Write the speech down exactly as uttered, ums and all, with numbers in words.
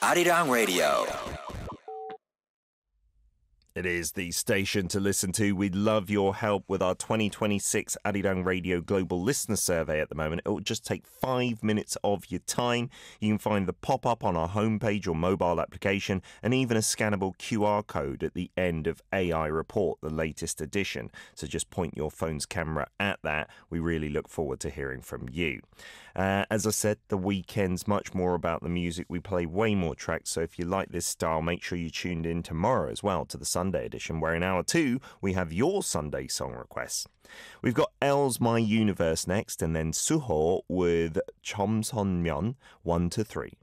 Arirang Radio. It is the station to listen to. We'd love your help with our twenty twenty-six Arirang Radio Global Listener Survey at the moment. It will just take five minutes of your time. You can find the pop-up on our homepage or mobile application and even a scannable Q R code at the end of A I Report, the latest edition. So just point your phone's camera at that. We really look forward to hearing from you. Uh, as I said, the weekend's much more about the music. We play way more tracks, so if you like this style, make sure you tuned in tomorrow as well to the Sunday edition, where in hour two, we have your Sunday song requests. We've got L's My Universe next, and then Suho with Chom Son Myeon, one to three.